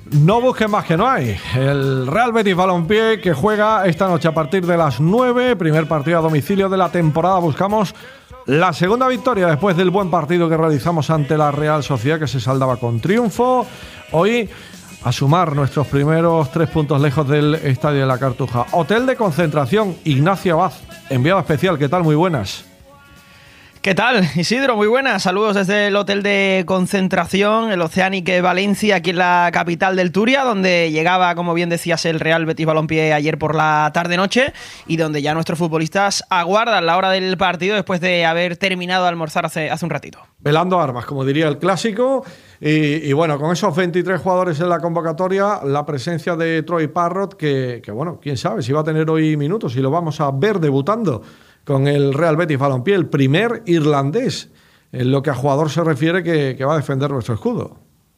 No busquen más que no hay. El Real Betis Balompié que juega esta noche a partir de las 9, primer partido a domicilio de la temporada. Buscamos la segunda victoria después del buen partido que realizamos ante la Real Sociedad, que se saldaba con triunfo. Hoy a sumar nuestros primeros 3 puntos lejos del Estadio de la Cartuja. Hotel de concentración, Ignacio Abad, enviado especial. ¿Qué tal? Muy buenas. ¿Qué tal, Isidro? Muy buenas. Saludos desde el hotel de concentración, el Oceanic Valencia, aquí en la capital del Turia, donde llegaba, como bien decías, el Real Betis Balompié ayer por la tarde-noche y donde ya nuestros futbolistas aguardan la hora del partido después de haber terminado de almorzar hace un ratito. Velando armas, como diría el clásico. Y bueno, con esos 23 jugadores en la convocatoria, la presencia de Troy Parrott, que bueno, quién sabe si va a tener hoy minutos y lo vamos a ver debutando con el Real Betis Balompié, el primer irlandés en lo que a jugador se refiere que va a defender nuestro escudo.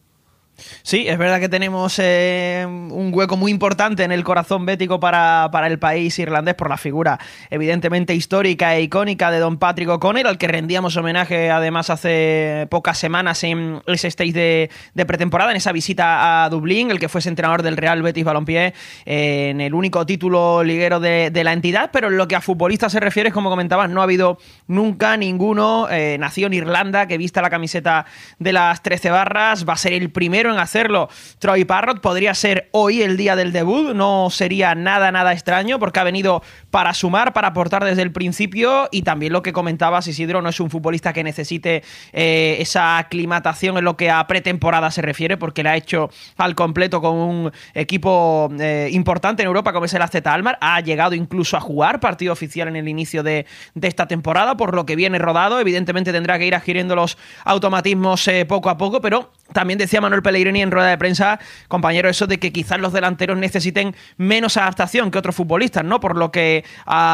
Sí, es verdad que tenemos un hueco muy importante en el corazón bético para el país irlandés por la figura evidentemente histórica e icónica de Don Patrick O'Connell, al que rendíamos homenaje además hace pocas semanas en ese stage de pretemporada, en esa visita a Dublín, el que fuese entrenador del Real Betis Balompié en el único título liguero de la entidad, pero en lo que a futbolistas se refiere, como comentabas, no ha habido nunca ninguno nacido en Irlanda que vista la camiseta de las 13 barras. Va a ser el primero en hacerlo Troy Parrott. Podría ser hoy el día del debut, no sería nada extraño, porque ha venido para sumar, para aportar desde el principio. Y también lo que comentabas, Isidro, no es un futbolista que necesite esa aclimatación en lo que a pretemporada se refiere, porque la ha hecho al completo con un equipo importante en Europa como es el AZ Alkmaar. Ha llegado incluso a jugar partido oficial en el inicio de esta temporada, por lo que viene rodado. Evidentemente tendrá que ir adquiriendo los automatismos poco a poco, pero también decía Manuel Pellegrini en rueda de prensa, compañero, eso de que quizás los delanteros necesiten menos adaptación que otros futbolistas, ¿no? Por lo que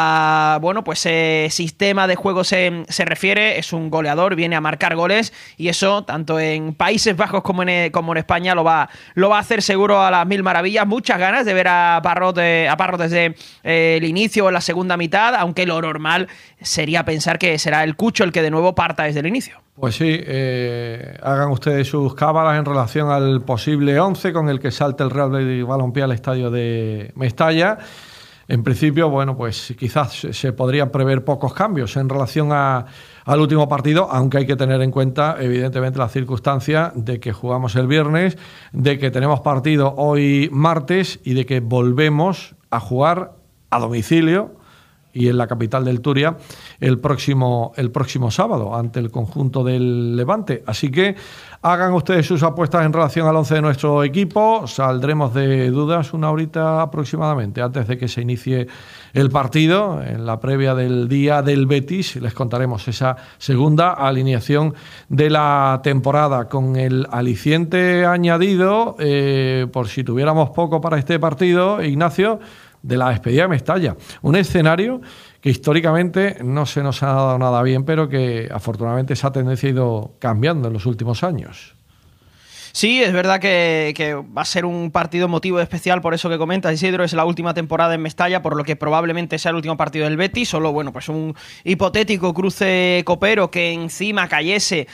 sistema de juego se refiere, es un goleador, viene a marcar goles, y eso tanto en Países Bajos como en España lo va a hacer seguro a las mil maravillas. Muchas ganas de ver a Parrott desde el inicio o en la segunda mitad, aunque lo normal sería pensar que será el Cucho el que de nuevo parta desde el inicio. Pues sí, hagan ustedes sus cábalas en relación al posible 11 con el que salte el Real Betis Balompié al estadio de Mestalla. En principio, bueno, pues quizás se podrían prever pocos cambios en relación al último partido, aunque hay que tener en cuenta, evidentemente, la circunstancia de que jugamos el viernes, de que tenemos partido hoy martes y de que volvemos a jugar a domicilio y en la capital del Turia el próximo sábado ante el conjunto del Levante. Así que hagan ustedes sus apuestas en relación al 11 de nuestro equipo. Saldremos de dudas una horita aproximadamente antes de que se inicie el partido. En la previa del día del Betis les contaremos esa segunda alineación de la temporada, con el aliciente añadido, por si tuviéramos poco para este partido, Ignacio, de la despedida de Mestalla. Un escenario que históricamente no se nos ha dado nada bien, pero que afortunadamente esa tendencia ha ido cambiando en los últimos años. Sí, es verdad que va a ser un partido emotivo especial, por eso que comentas, Isidro. Es la última temporada en Mestalla, por lo que probablemente sea el último partido del Betis. Solo, bueno, pues un hipotético cruce copero que encima cayese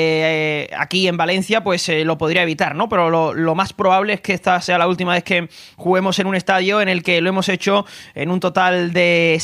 aquí en Valencia, pues lo podría evitar, ¿no? Pero lo más probable es que esta sea la última vez que juguemos en un estadio en el que lo hemos hecho en un total de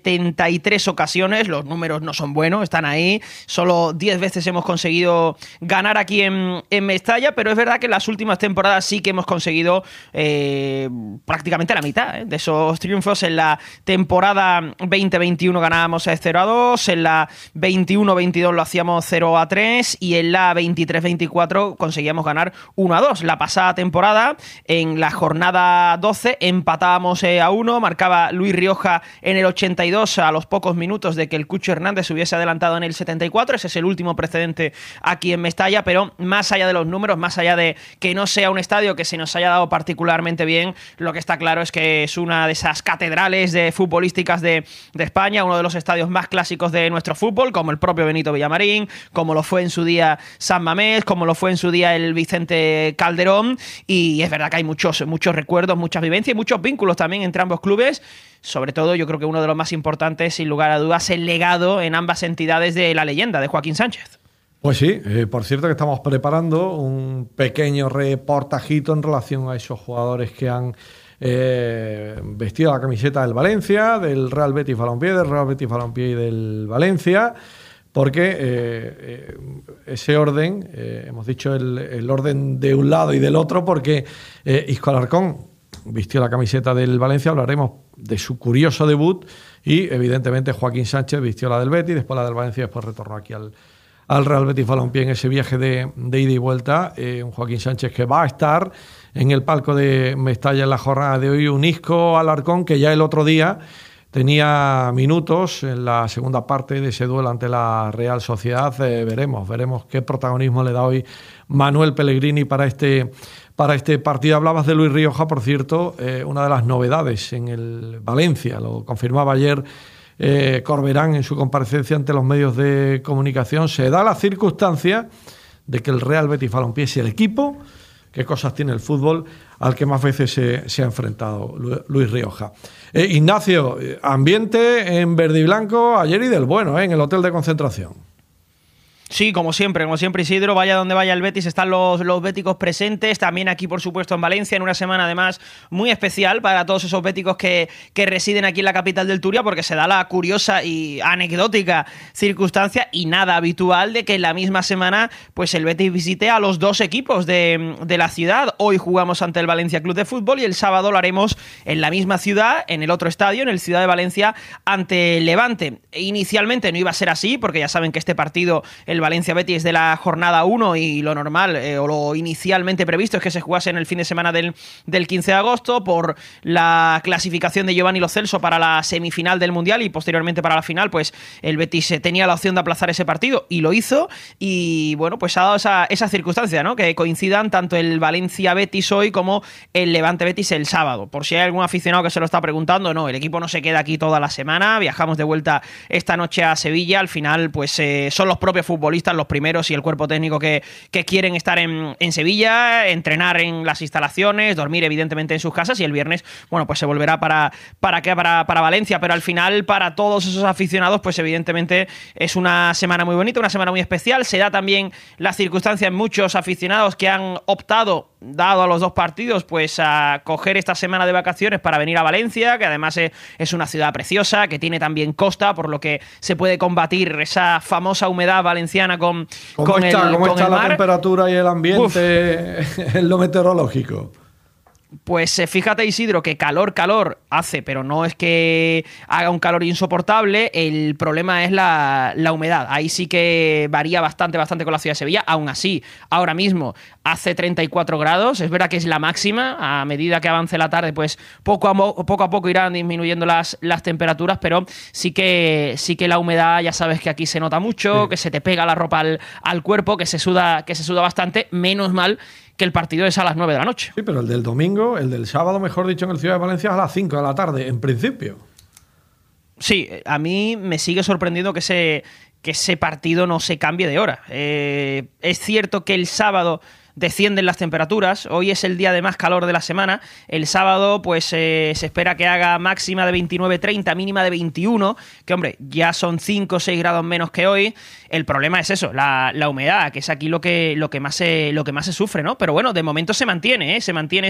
73 ocasiones. Los números no son buenos, están ahí. Solo 10 veces hemos conseguido ganar aquí en Mestalla, pero es verdad que en las últimas temporadas sí que hemos conseguido prácticamente la mitad de esos triunfos. En la temporada 20-21 ganábamos 0-2, en la 21-22 lo hacíamos 0-3 y en la 23-24 conseguíamos ganar 1-2. La pasada temporada, en la jornada 12, empatábamos a 1, marcaba Luis Rioja en el 82 a los pocos minutos de que el Cucho Hernández se hubiese adelantado en el 74. Ese es el último precedente aquí en Mestalla, pero más allá de los números, más allá de que no sea un estadio que se nos haya dado particularmente bien, lo que está claro es que es una de esas catedrales futbolísticas de España, uno de los estadios más clásicos de nuestro fútbol, como el propio Benito Villamarín, como lo fue en su día San Mamés, como lo fue en su día el Vicente Calderón, y es verdad que hay muchos recuerdos, muchas vivencias y muchos vínculos también entre ambos clubes. Sobre todo, yo creo que uno de los más importantes, sin lugar a dudas, el legado en ambas entidades de la leyenda de Joaquín Sánchez. Pues sí, por cierto que estamos preparando un pequeño reportajito en relación a esos jugadores que han vestido la camiseta del Valencia, del Real Betis Balompié, del Real Betis Balompié y del Valencia, porque ese orden, hemos dicho el orden de un lado y del otro, porque Isco Alarcón vistió la camiseta del Valencia, hablaremos de su curioso debut, y evidentemente Joaquín Sánchez vistió la del Betis, después la del Valencia y después retornó aquí al Real Betis Balompié en ese viaje de ida y vuelta. Un Joaquín Sánchez que va a estar en el palco de Mestalla en la jornada de hoy. Un Isco Alarcón que ya el otro día tenía minutos en la segunda parte de ese duelo ante la Real Sociedad. Veremos qué protagonismo le da hoy Manuel Pellegrini para este partido. Hablabas de Luis Rioja, por cierto, una de las novedades en el Valencia, lo confirmaba ayer Corberán en su comparecencia ante los medios de comunicación. Se da la circunstancia de que el Real Betis Balompié es el equipo, qué cosas tiene el fútbol, al que más veces se ha enfrentado Luis Rioja. Ignacio, ambiente en verde y blanco ayer y del bueno, en el hotel de concentración. Sí, como siempre, Isidro, vaya donde vaya el Betis, están los béticos presentes, también aquí por supuesto en Valencia, en una semana además muy especial para todos esos béticos que residen aquí en la capital del Turia, porque se da la curiosa y anecdótica circunstancia y nada habitual de que en la misma semana pues el Betis visite a los dos equipos de la ciudad. Hoy jugamos ante el Valencia Club de Fútbol y el sábado lo haremos en la misma ciudad, en el otro estadio, en el Ciudad de Valencia, ante Levante. Inicialmente no iba a ser así, porque ya saben que este partido, el Valencia Betis, de la jornada 1, y lo normal o lo inicialmente previsto es que se jugase en el fin de semana del 15 de agosto por la clasificación de Giovanni Lo Celso para la semifinal del Mundial y posteriormente para la final. Pues el Betis tenía la opción de aplazar ese partido y lo hizo, y bueno, pues ha dado esa circunstancia, ¿no? Que coincidan tanto el Valencia Betis hoy como el Levante Betis el sábado. Por si hay algún aficionado que se lo está preguntando, no, el equipo no se queda aquí toda la semana, viajamos de vuelta esta noche a Sevilla. Al final pues son los propios futbolistas los primeros y el cuerpo técnico que quieren estar en Sevilla, entrenar en las instalaciones, dormir evidentemente en sus casas, y el viernes, bueno, pues se volverá para Valencia. Pero al final, para todos esos aficionados, pues evidentemente es una semana muy bonita, una semana muy especial. Se da también la circunstancia en muchos aficionados que han optado, dado a los dos partidos, pues a coger esta semana de vacaciones para venir a Valencia, que además es una ciudad preciosa, que tiene también costa, por lo que se puede combatir esa famosa humedad valenciana con el mar. ¿Cómo está la temperatura y el ambiente en lo meteorológico? Pues fíjate, Isidro, que calor hace, pero no es que haga un calor insoportable. El problema es la humedad. Ahí sí que varía bastante con la ciudad de Sevilla. Aún así, ahora mismo hace 34 grados. Es verdad que es la máxima. A medida que avance la tarde, pues poco a poco irán disminuyendo las temperaturas, pero sí que la humedad, ya sabes que aquí se nota mucho, sí, que se te pega la ropa al cuerpo, que se suda bastante. Menos mal que el partido es a las 9 de la noche. Sí, pero el del domingo, el del sábado, mejor dicho, en el Ciudad de Valencia, es a las 5 de la tarde, en principio. Sí, a mí me sigue sorprendiendo que ese partido no se cambie de hora. Es cierto que el sábado descienden las temperaturas. Hoy es el día de más calor de la semana. El sábado pues se espera que haga máxima de 29-30, mínima de 21, que hombre, ya son 5 o 6 grados menos que hoy. El problema es eso, la humedad, que es aquí lo que más se sufre, ¿no? Pero bueno, de momento se mantiene, se mantiene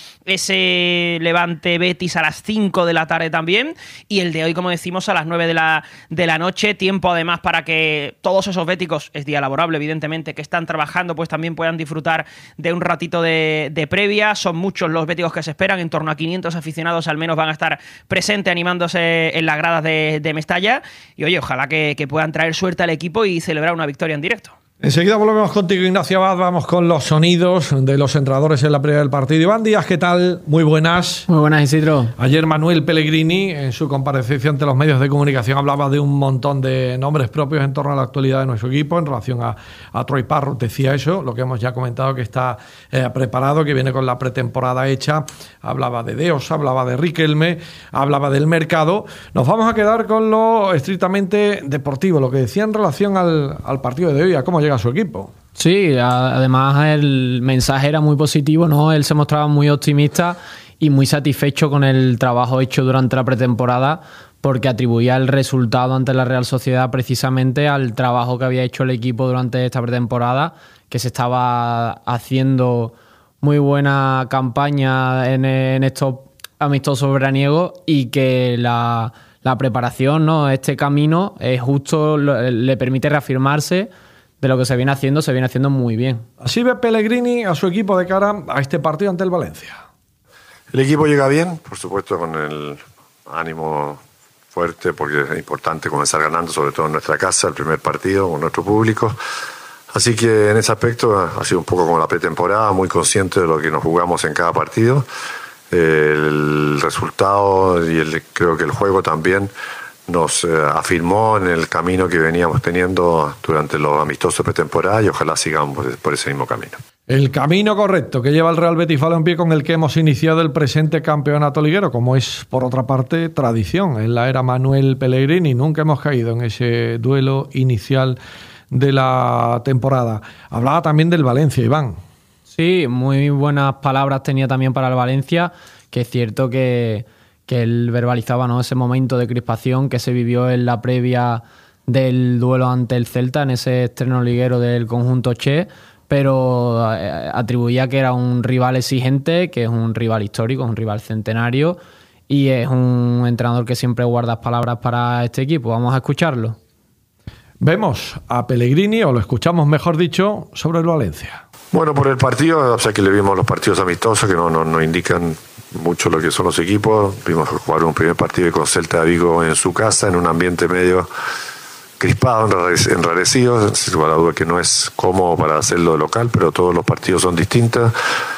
ese Levante Betis a las 5 de la tarde también, y el de hoy, como decimos, a las 9 de la noche. Tiempo además para que todos esos béticos, es día laborable evidentemente, que están trabajando, pues también puedan disfrutar de un ratito de previa. Son muchos los béticos que se esperan, en torno a 500 aficionados al menos van a estar presentes animándose en las gradas de Mestalla, y oye, ojalá que puedan traer suerte al equipo y celebrar una victoria en directo. Enseguida volvemos contigo, Ignacio Abad. Vamos con los sonidos de los entrenadores en la previa del partido. Iván Díaz, ¿qué tal? Muy buenas. Muy buenas, Isidro. Ayer Manuel Pellegrini, en su comparecencia ante los medios de comunicación, hablaba de un montón de nombres propios en torno a la actualidad de nuestro equipo, en relación a Troy Parrott. Decía eso, lo que hemos ya comentado, que está preparado, que viene con la pretemporada hecha. Hablaba de Deos, hablaba de Riquelme, hablaba del mercado. Nos vamos a quedar con lo estrictamente deportivo, lo que decía en relación al partido de hoy, a cómo llega a su equipo. Sí, además el mensaje era muy positivo, ¿no? Él se mostraba muy optimista y muy satisfecho con el trabajo hecho durante la pretemporada, porque atribuía el resultado ante la Real Sociedad precisamente al trabajo que había hecho el equipo durante esta pretemporada, que se estaba haciendo muy buena campaña en estos amistosos veraniegos y que la preparación, ¿no? Este camino justo le permite reafirmarse de lo que se viene haciendo muy bien. Así ve Pellegrini a su equipo de cara a este partido ante el Valencia. El equipo llega bien, por supuesto, con el ánimo fuerte, porque es importante comenzar ganando, sobre todo en nuestra casa, el primer partido con nuestro público. Así que en ese aspecto ha sido un poco como la pretemporada, muy consciente de lo que nos jugamos en cada partido. El resultado y creo que el juego también nos afirmó en el camino que veníamos teniendo durante los amistosos pretemporada y ojalá sigamos por ese mismo camino. El camino correcto que lleva el Real Betis Balompié con el que hemos iniciado el presente campeonato liguero, como es por otra parte tradición en la era Manuel Pellegrini. Nunca hemos caído en ese duelo inicial de la temporada. Hablaba también del Valencia, Iván. Sí, muy buenas palabras tenía también para el Valencia, que es cierto que él verbalizaba, ¿no?, ese momento de crispación que se vivió en la previa del duelo ante el Celta, en ese estreno liguero del conjunto Che, pero atribuía que era un rival exigente, que es un rival histórico, un rival centenario, y es un entrenador que siempre guarda palabras para este equipo. Vamos a escucharlo. Vemos a Pellegrini, o lo escuchamos mejor dicho, sobre el Valencia. Bueno, por el partido, o sea que le vimos los partidos amistosos que no indican mucho lo que son los equipos. Vimos jugar un primer partido con Celta de Vigo en su casa, en un ambiente medio crispado, enrarecido, sin lugar a duda que no es cómodo para hacerlo local, pero todos los partidos son distintos,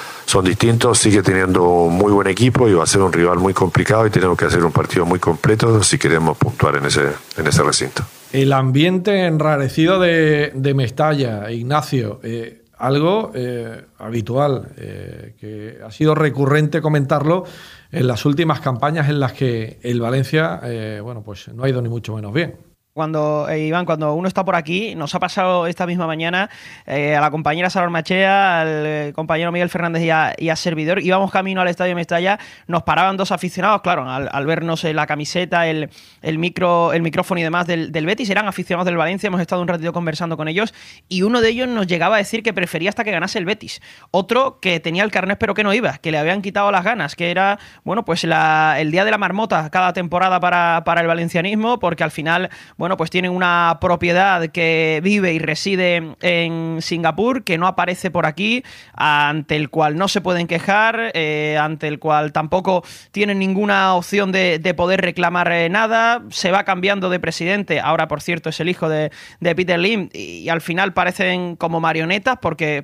sigue teniendo un muy buen equipo y va a ser un rival muy complicado y tenemos que hacer un partido muy completo si queremos puntuar en ese recinto. El ambiente enrarecido de Mestalla, Ignacio, algo habitual, que ha sido recurrente comentarlo en las últimas campañas en las que el Valencia, pues no ha ido ni mucho menos bien. Iván, cuando uno está por aquí, nos ha pasado esta misma mañana a la compañera Sara Ormachea, al compañero Miguel Fernández y a servidor, íbamos camino al Estadio Mestalla, nos paraban dos aficionados, claro, al vernos la camiseta, el micrófono y demás del Betis, eran aficionados del Valencia, hemos estado un ratito conversando con ellos y uno de ellos nos llegaba a decir que prefería hasta que ganase el Betis, otro que tenía el carnet pero que no iba, que le habían quitado las ganas, que era, pues el día de la marmota cada temporada para el valencianismo, porque al final, pues tienen una propiedad que vive y reside en Singapur, que no aparece por aquí, ante el cual no se pueden quejar, ante el cual tampoco tienen ninguna opción de poder reclamar nada. Se va cambiando de presidente, ahora por cierto es el hijo de Peter Lim, y al final parecen como marionetas porque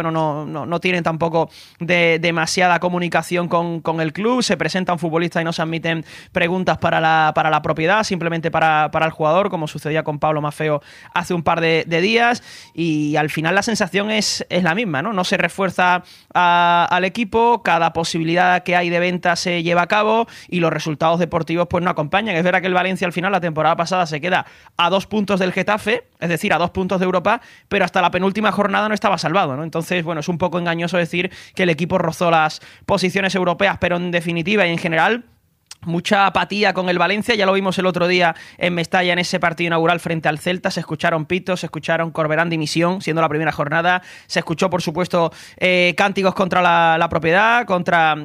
no tienen tampoco demasiada comunicación con el club. Se presentan futbolistas y no se admiten preguntas para la propiedad, simplemente para el jugador, como sucedía con Pablo Maffeo hace un par de días, y al final la sensación es la misma, ¿no? No se refuerza al equipo, cada posibilidad que hay de venta se lleva a cabo y los resultados deportivos pues no acompañan. Es verdad que el Valencia al final, la temporada pasada, se queda a 2 puntos del Getafe, es decir, a 2 puntos de Europa, pero hasta la penúltima jornada no estaba salvado, ¿no? Entonces, es un poco engañoso decir que el equipo rozó las posiciones europeas, pero en definitiva y en general, mucha apatía con el Valencia. Ya lo vimos el otro día en Mestalla, en ese partido inaugural frente al Celta. Se escucharon pitos, se escucharon Corberán dimisión, siendo la primera jornada. Se escuchó, por supuesto, cánticos contra la propiedad, contra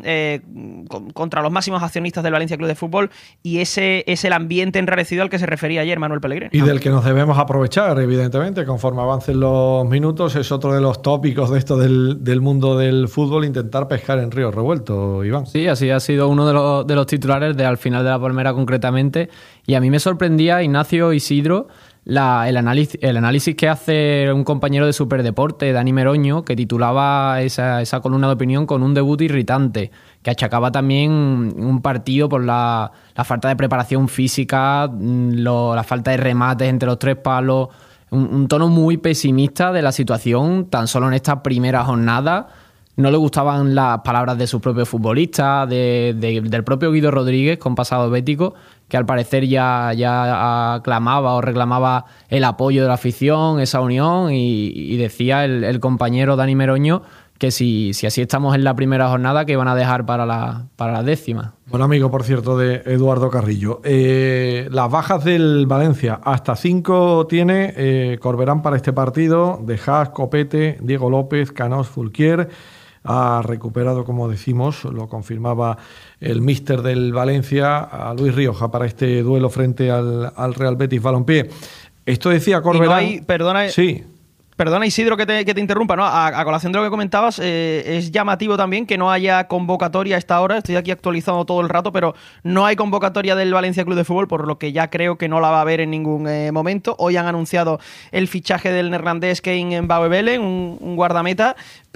los máximos accionistas del Valencia Club de Fútbol. Y ese es el ambiente enrarecido al que se refería ayer Manuel Pellegrini. Y del que nos debemos aprovechar, evidentemente, conforme avancen los minutos. Es otro de los tópicos de esto del mundo del fútbol, intentar pescar en río revuelto, Iván. Sí, así ha sido uno de los titulares al final de la Palmera concretamente, y a mí me sorprendía, Ignacio, Isidro, el análisis que hace un compañero de Superdeporte, Dani Meroño, que titulaba esa columna de opinión con un debut irritante, que achacaba también un partido por la falta de preparación física, la falta de remates entre los 3 palos, un tono muy pesimista de la situación tan solo en esta primera jornada. No le gustaban las palabras de sus propios futbolistas, del propio Guido Rodríguez, con pasado bético, que al parecer ya aclamaba o reclamaba el apoyo de la afición, esa unión, y decía el compañero Dani Meroño que si así estamos en la primera jornada, que van a dejar para la 10ª. Buen amigo, por cierto, de Eduardo Carrillo. Las bajas del Valencia, hasta 5 tiene Corberán para este partido: De Haas, Copete, Diego López, Canós, Fulquier. Ha recuperado, como decimos, lo confirmaba el míster del Valencia, a Luis Rioja para este duelo frente al Real Betis Balompié. Esto decía Corberán. Perdona, Isidro, que te interrumpa, ¿no? A colación de lo que comentabas, es llamativo también que no haya convocatoria a esta hora. Estoy aquí actualizando todo el rato, pero no hay convocatoria del Valencia Club de Fútbol, por lo que ya creo que no la va a haber en ningún momento. Hoy han anunciado el fichaje del neerlandés Kein Bouwebelen, un guardameta,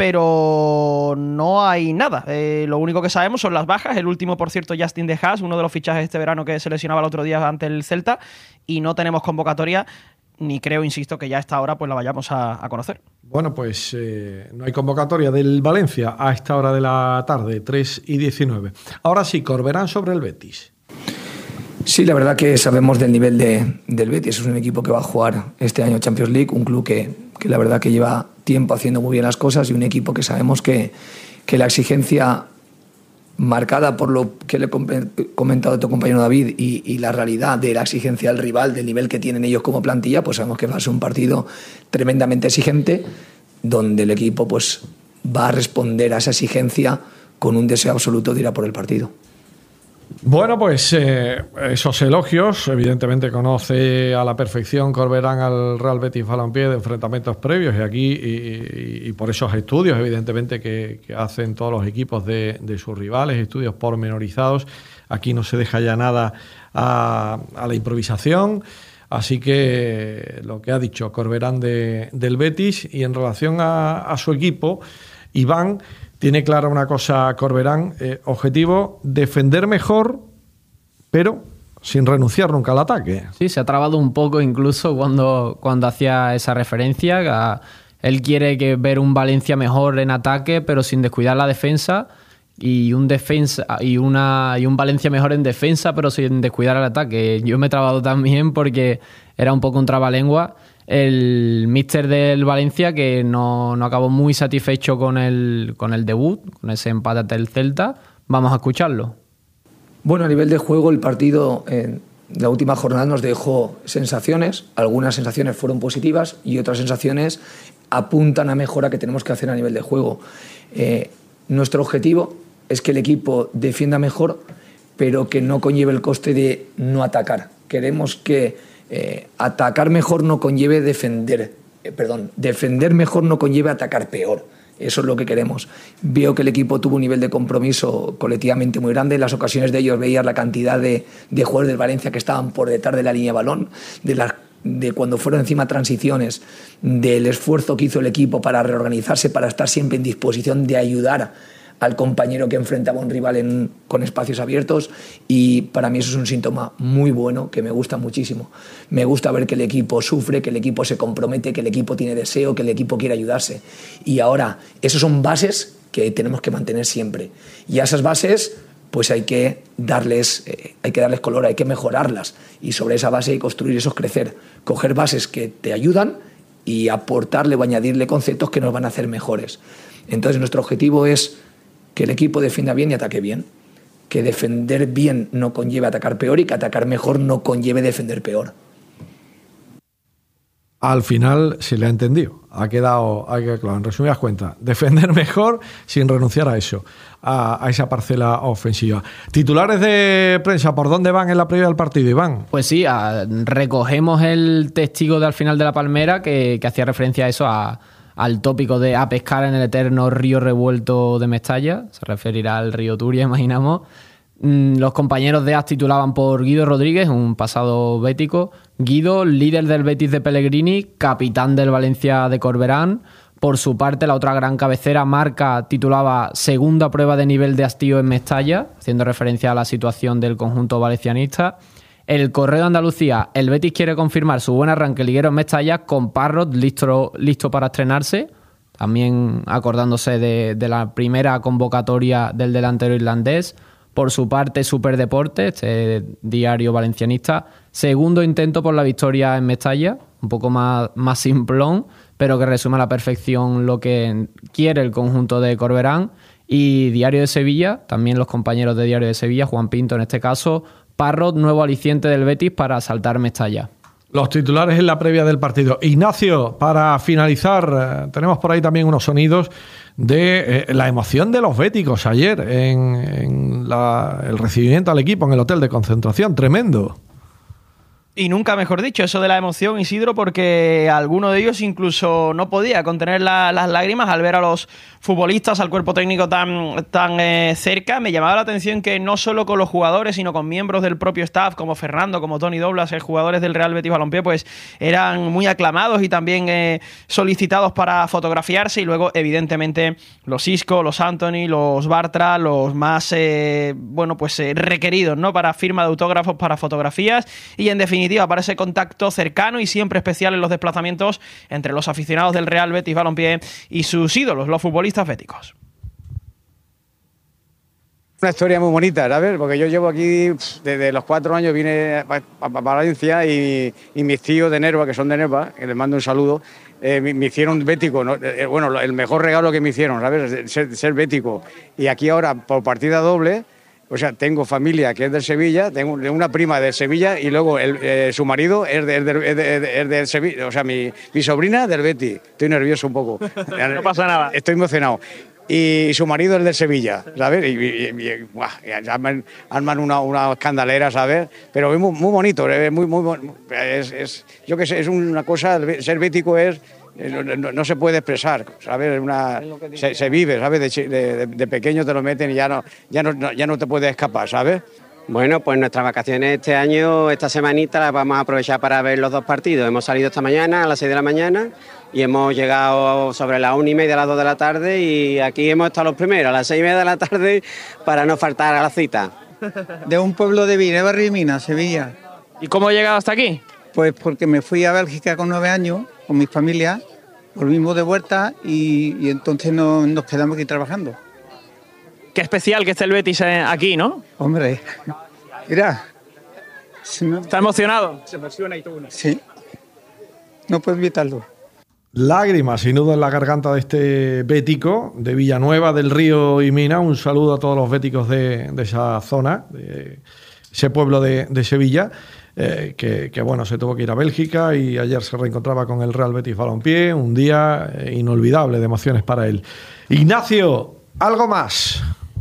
pero no hay nada. Lo único que sabemos son las bajas. El último, por cierto, Justin De Haas, uno de los fichajes de este verano que se lesionaba el otro día ante el Celta, y no tenemos convocatoria. Ni creo, insisto, que ya a esta hora pues la vayamos a conocer. Bueno, pues no hay convocatoria del Valencia a esta hora de la tarde, 3:19. Ahora sí, Corberán sobre el Betis. Sí, la verdad que sabemos del nivel del Betis. Es un equipo que va a jugar este año Champions League, un club que la verdad que lleva tiempo haciendo muy bien las cosas, y un equipo que sabemos que la exigencia marcada por lo que le he comentado a tu compañero David y la realidad de la exigencia del rival, del nivel que tienen ellos como plantilla, pues sabemos que va a ser un partido tremendamente exigente, donde el equipo pues va a responder a esa exigencia con un deseo absoluto de ir a por el partido. Bueno, pues esos elogios, evidentemente conoce a la perfección Corberán al Real Betis Balompié de enfrentamientos previos, y aquí y por esos estudios evidentemente que hacen todos los equipos de sus rivales, estudios pormenorizados. Aquí no se deja ya nada a la improvisación, así que lo que ha dicho Corberán del Betis. Y en relación a su equipo, Iván tiene clara una cosa, Corberán: objetivo, defender mejor, pero sin renunciar nunca al ataque. Sí, se ha trabado un poco incluso cuando hacía esa referencia. Él quiere ver un Valencia mejor en ataque, pero sin descuidar la defensa, y un Valencia mejor en defensa, pero sin descuidar el ataque. Yo me he trabado también porque era un poco un trabalengua. El míster del Valencia, que no acabó muy satisfecho con el debut, con ese empate ante el Celta. Vamos a escucharlo. Bueno, a nivel de juego, el partido en la última jornada nos dejó sensaciones. Algunas sensaciones fueron positivas y otras sensaciones apuntan a mejora que tenemos que hacer a nivel de juego. Nuestro objetivo es que el equipo defienda mejor, pero que no conlleve el coste de no atacar. Queremos que atacar mejor no conlleve defender mejor no conlleve atacar peor. Eso es lo que queremos. Veo que el equipo tuvo un nivel de compromiso colectivamente muy grande. En las ocasiones de ellos veías la cantidad de jugadores del Valencia que estaban por detrás de la línea de balón, de cuando fueron encima transiciones, del esfuerzo que hizo el equipo para reorganizarse, para estar siempre en disposición de ayudar al compañero que enfrentaba a un rival con espacios abiertos, y para mí eso es un síntoma muy bueno que me gusta muchísimo. Me gusta ver que el equipo sufre, que el equipo se compromete, que el equipo tiene deseo, que el equipo quiere ayudarse. Y ahora, esas son bases que tenemos que mantener siempre. Y a esas bases pues hay que darles color, hay que mejorarlas, y sobre esa base hay que construir eso, crecer, coger bases que te ayudan y aportarle o añadirle conceptos que nos van a hacer mejores. Entonces nuestro objetivo es que el equipo defienda bien y ataque bien, que defender bien no conlleve atacar peor, y que atacar mejor no conlleve defender peor. Al final se le ha entendido, ha quedado claro. En resumidas cuentas, defender mejor sin renunciar a eso, a esa parcela ofensiva. Titulares de prensa, ¿por dónde van en la previa del partido, Iván? Pues sí, recogemos el testigo de al final de la Palmera que hacía referencia a eso, al tópico de a pescar en el eterno río revuelto de Mestalla. Se referirá al río Turia, imaginamos. Los compañeros de AS titulaban por Guido Rodríguez, un pasado bético. Guido, líder del Betis de Pellegrini, capitán del Valencia de Corberán. Por su parte, la otra gran cabecera, Marca, titulaba segunda prueba de nivel de hastío en Mestalla, haciendo referencia a la situación del conjunto valencianista. El Correo de Andalucía, el Betis quiere confirmar su buen arranque liguero en Mestalla, con Parrot listo para estrenarse, también acordándose de la primera convocatoria del delantero irlandés. Por su parte, Superdeporte, este diario valencianista, segundo intento por la victoria en Mestalla, un poco más simplón, pero que resume a la perfección lo que quiere el conjunto de Corberán. Y Diario de Sevilla, también los compañeros de Diario de Sevilla, Juan Pinto en este caso, Parrot, nuevo aliciente del Betis para saltar Mestalla. Los titulares en la previa del partido. Ignacio, para finalizar, tenemos por ahí también unos sonidos de la emoción de los béticos ayer en el recibimiento al equipo en el hotel de concentración. Tremendo. Y nunca mejor dicho, eso de la emoción, Isidro, porque alguno de ellos incluso no podía contener las lágrimas al ver a los futbolistas, al cuerpo técnico tan cerca. Me llamaba la atención que no solo con los jugadores, sino con miembros del propio staff, como Fernando, como Toni Doblas, jugadores del Real Betis Balompié, pues eran muy aclamados y también solicitados para fotografiarse. Y luego, evidentemente, los Isco, los Antony, los Bartra, los más requeridos, ¿no?, para firma de autógrafos, para fotografías y, en definitiva, para ese contacto cercano y siempre especial en los desplazamientos entre los aficionados del Real Betis Balompié y sus ídolos, los futbolistas béticos. Una historia muy bonita, ¿sabes? Porque yo llevo aquí desde los 4 años, vine a Valencia y mis tíos de Nerva, que son de Nerva, que les mando un saludo, me hicieron bético, ¿no? Bueno, el mejor regalo que me hicieron, ¿sabes? Ser bético. Y aquí ahora, por partida doble, o sea, tengo familia que es del Sevilla, tengo una prima del Sevilla y luego su marido es del Sevilla, o sea, mi sobrina del Betis. Estoy nervioso un poco. No pasa nada. Estoy emocionado. Y su marido es del Sevilla, ¿sabes? Y arman una escandalera, ¿sabes? Pero es muy bonito, yo que sé, es una cosa, ser bético es... No se puede expresar, ¿sabes? Se vive, ¿sabes? De pequeño te lo meten y ya no te puedes escapar, ¿sabes? Bueno, pues nuestras vacaciones este año, esta semanita, las vamos a aprovechar para ver los 2 partidos. Hemos salido esta mañana a las 6 de la mañana y hemos llegado sobre las 1:30 a las 2 de la tarde y aquí hemos estado los primeros a las 6:30 de la tarde para no faltar a la cita. De un pueblo de Barrimina, Sevilla. ¿Y cómo he llegado hasta aquí? Pues porque me fui a Bélgica con 9 años, con mi familia, volvimos de vuelta y entonces nos quedamos aquí trabajando. Qué especial que esté el Betis aquí, ¿no? Hombre, mira. ¿Está emocionado? Se emociona y todo. Sí, no puedo evitarlo. Lágrimas, sin duda, en la garganta de este bético de Villanueva del Río y Mina. Un saludo a todos los béticos de esa zona, de ese pueblo de Sevilla. Que bueno, se tuvo que ir a Bélgica y ayer se reencontraba con el Real Betis Balompié, un día inolvidable de emociones para él. Ignacio, ¿algo más?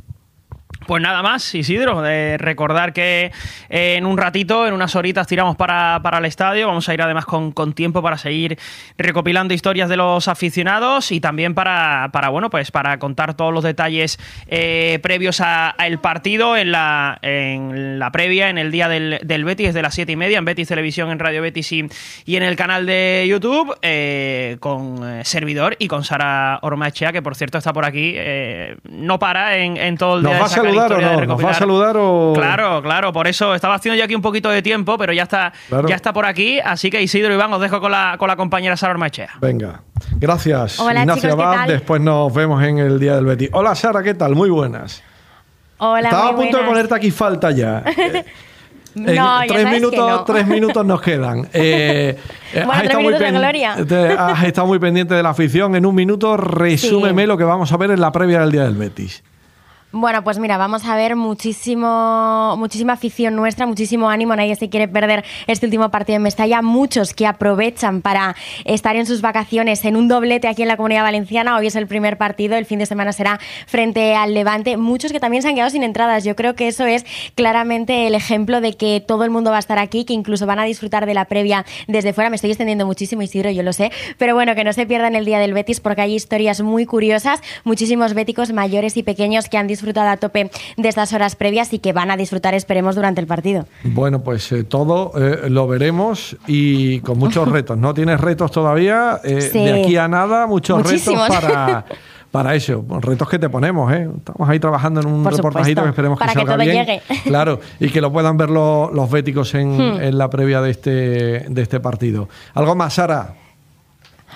Pues nada más, Isidro, recordar que en un ratito, en unas horitas, tiramos para el estadio. Vamos a ir además con tiempo para seguir recopilando historias de los aficionados y también para contar todos los detalles previos al partido en la previa, en el día del Betis, desde las 7:30 en Betis Televisión, en Radio Betis y en el canal de YouTube, con servidor y con Sara Ormaechea, que por cierto está por aquí, no para en todo el día de esa ¿Nos va a saludar o...? Claro, por eso estaba haciendo ya aquí un poquito de tiempo, pero ya está por aquí, así que Isidro y Iván, os dejo con la compañera Sara Ormaechea. Venga, gracias. Hola, Ignacio chicos, Abad, después nos vemos en el día del Betis. Hola Sara, ¿qué tal? Muy buenas. Hola, estaba muy a punto buenas. de ponerte aquí falta ya. No, ya sabes que no. 3 minutos nos quedan. Bueno, 3 minutos de gloria. Has estado muy pendiente de la afición. En un minuto, resúmeme lo que vamos a ver en la previa del día del Betis. Bueno, pues mira, vamos a ver muchísima afición nuestra, muchísimo ánimo. Nadie se quiere perder este último partido en Mestalla. Muchos que aprovechan para estar en sus vacaciones en un doblete aquí en la Comunidad Valenciana. Hoy es el primer partido, el fin de semana será frente al Levante. Muchos que también se han quedado sin entradas. Yo creo que eso es claramente el ejemplo de que todo el mundo va a estar aquí, que incluso van a disfrutar de la previa desde fuera. Me estoy extendiendo muchísimo, Isidro, yo lo sé. Pero bueno, que no se pierdan el día del Betis porque hay historias muy curiosas. Muchísimos béticos mayores y pequeños que han disfrutado a tope de estas horas previas y que van a disfrutar, esperemos, durante el partido. Bueno, pues todo lo veremos y con muchos retos, ¿no? ¿Tienes retos todavía? Sí. De aquí a nada, Muchísimos. Retos para eso. Retos que te ponemos, ¿eh? Estamos ahí trabajando en un Por reportajito supuesto, que esperemos que para salga que todo bien. llegue. Claro, y que lo puedan ver los béticos en la previa de este partido. ¿Algo más, Sara?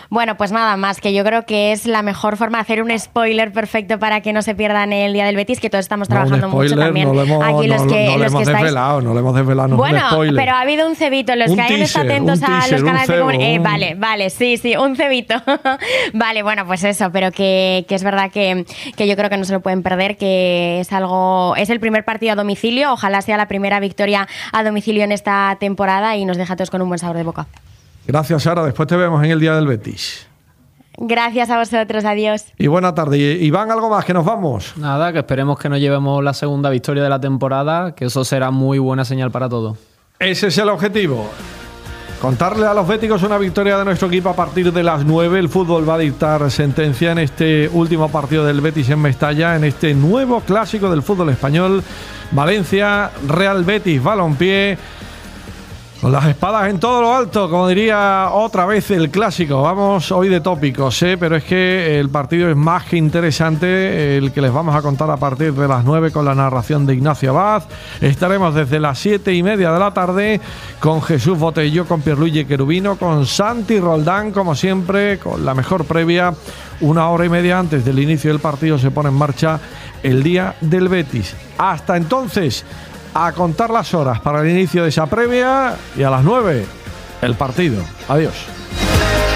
Bueno, pues nada más, que yo creo que es la mejor forma de hacer un spoiler perfecto para que no se pierdan el día del Betis, que todos estamos trabajando mucho también. Aquí los que estáis... no lo hemos desvelado. Bueno, pero ha habido un cebito, los que hayan estado atentos a los canales de comunicación. Vale, sí, un cebito. Vale, bueno, pues eso, pero que es verdad que yo creo que no se lo pueden perder, que es el primer partido a domicilio, ojalá sea la primera victoria a domicilio en esta temporada y nos deja a todos con un buen sabor de boca. Gracias, Sara. Después te vemos en el día del Betis. Gracias a vosotros. Adiós. Y buena tarde. Iván, ¿algo más? Que nos vamos. Nada, que esperemos que nos llevemos la segunda victoria de la temporada, que eso será muy buena señal para todos. Ese es el objetivo. Contarle a los béticos una victoria de nuestro equipo a partir de las 9. El fútbol va a dictar sentencia en este último partido del Betis en Mestalla, en este nuevo clásico del fútbol español. Valencia, Real Betis Balompié. Con las espadas en todo lo alto, como diría otra vez el clásico. Vamos hoy de tópicos, pero es que el partido es más que interesante, el que les vamos a contar a partir de las 9 con la narración de Ignacio Abad. Estaremos desde las 7:30 de la tarde con Jesús Botello, con Pierluigi Cherubino, con Santi Roldán, como siempre, con la mejor previa. 1 hora y media antes del inicio del partido se pone en marcha el día del Betis. Hasta entonces, a contar las horas para el inicio de esa previa y a las 9 el partido. Adiós.